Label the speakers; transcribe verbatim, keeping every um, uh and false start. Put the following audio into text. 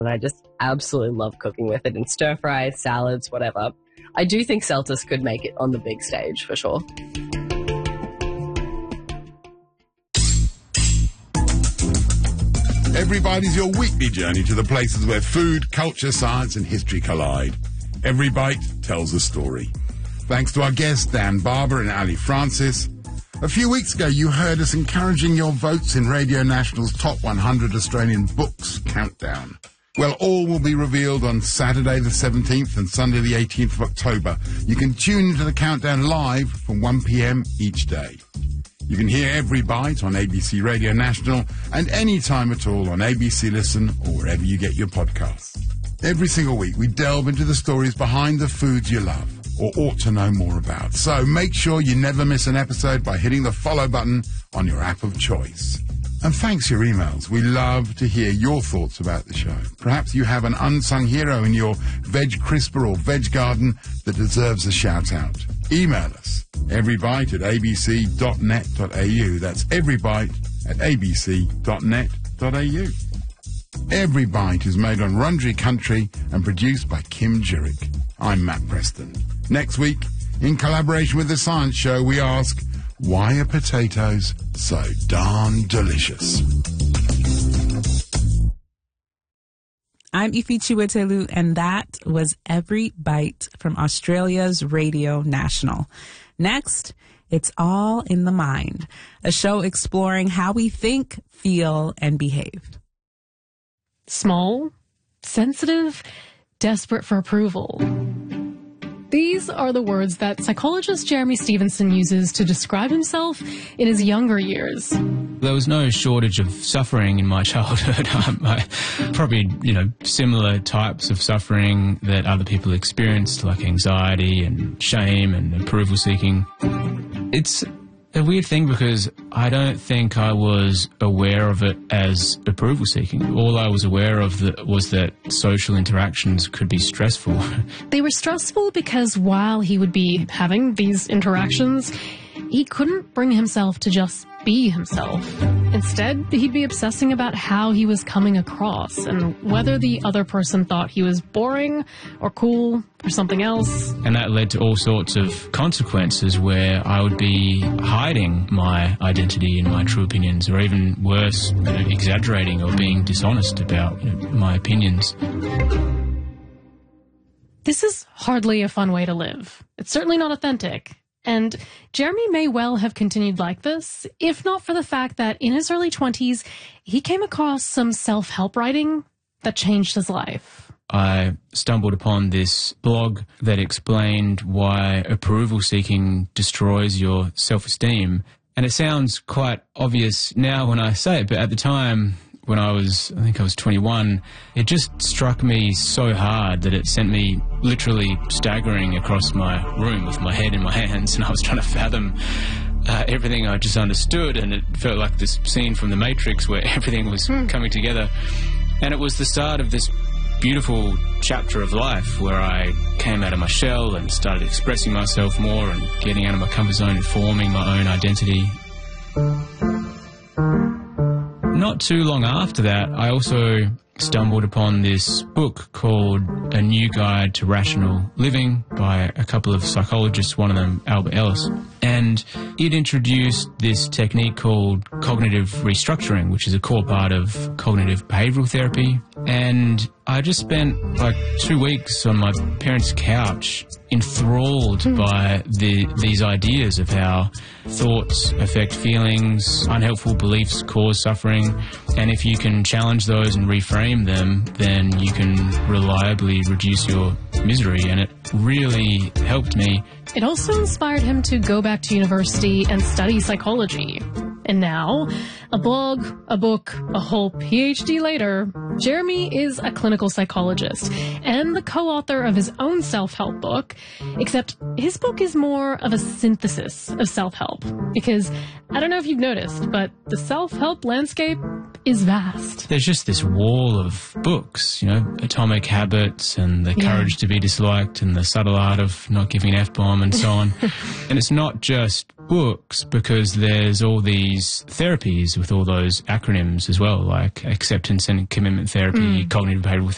Speaker 1: And I just absolutely love cooking with it in stir fries, salads, whatever. I do think Celtis could make it on the big stage for sure.
Speaker 2: Every Bite is your weekly journey to the places where food, culture, science and history collide. Every Bite tells a story. Thanks to our guests, Dan Barber and Ali Francis. A few weeks ago, you heard us encouraging your votes in Radio National's Top one hundred Australian Books Countdown. Well, all will be revealed on Saturday the seventeenth and Sunday the eighteenth of October. You can tune into the countdown live from one p m each day. You can hear Every Bite on A B C Radio National and any time at all on A B C Listen or wherever you get your podcasts. Every single week, we delve into the stories behind the foods you love or ought to know more about. So make sure you never miss an episode by hitting the follow button on your app of choice. And thanks for your emails. We love to hear your thoughts about the show. Perhaps you have an unsung hero in your veg crisper or veg garden that deserves a shout out. Email us, everybite at a b c dot net dot a u. That's everybite at a b c dot net dot a u. Every Bite is made on Wurundjeri country and produced by Kim Jurek. I'm Matt Preston. Next week, in collaboration with The Science Show, we ask, why are potatoes so darn delicious?
Speaker 3: I'm Ifi Chiwetelu, and that was Every Bite from Australia's Radio National. Next, It's All in the Mind, a show exploring how we think, feel, and behave.
Speaker 4: Small, sensitive, desperate for approval. These are the words that psychologist Jeremy Stevenson uses to describe himself in his younger years.
Speaker 5: There was no shortage of suffering in my childhood. I, probably, you know, similar types of suffering that other people experienced, like anxiety and shame and approval seeking. It's a weird thing because I don't think I was aware of it as approval seeking. All I was aware of that was that social interactions could be stressful.
Speaker 4: They were stressful because while he would be having these interactions, he couldn't bring himself to just be himself. Instead, he'd be obsessing about how he was coming across and whether the other person thought he was boring or cool or something else.
Speaker 5: And that led to all sorts of consequences where I would be hiding my identity and my true opinions, or even worse, you know, exaggerating or being dishonest about, you know, my opinions.
Speaker 4: This is hardly a fun way to live. It's certainly not authentic. And Jeremy may well have continued like this, if not for the fact that in his early twenties, he came across some self-help writing that changed his life.
Speaker 5: I stumbled upon this blog that explained why approval seeking destroys your self-esteem. And it sounds quite obvious now when I say it, but at the time, when I was, I think I was twenty-one, it just struck me so hard that it sent me literally staggering across my room with my head in my hands, and I was trying to fathom uh, everything I just understood, and it felt like this scene from The Matrix where everything was mm. coming together. And it was the start of this beautiful chapter of life where I came out of my shell and started expressing myself more and getting out of my comfort zone and forming my own identity. Not too long after that, I also stumbled upon this book called A New Guide to Rational Living by a couple of psychologists, one of them Albert Ellis. And it introduced this technique called cognitive restructuring, which is a core part of cognitive behavioral therapy. And I just spent like two weeks on my parents' couch enthralled mm. by the, these ideas of how thoughts affect feelings, unhelpful beliefs cause suffering, and if you can challenge those and reframe them, then you can reliably reduce your misery, and it really helped me.
Speaker 4: It also inspired him to go back to university and study psychology. And now, a blog, a book, a whole P H D later, Jeremy is a clinical psychologist and the co-author of his own self-help book, except his book is more of a synthesis of self-help. Because, I don't know if you've noticed, but the self-help landscape is vast.
Speaker 5: There's just this wall of books, you know, Atomic Habits and The Courage yeah. to be Disliked and The Subtle Art of Not Giving an F-Bomb and so on. And it's not just books, because there's all these therapies with all those acronyms as well, like acceptance and commitment therapy, mm. cognitive behavioral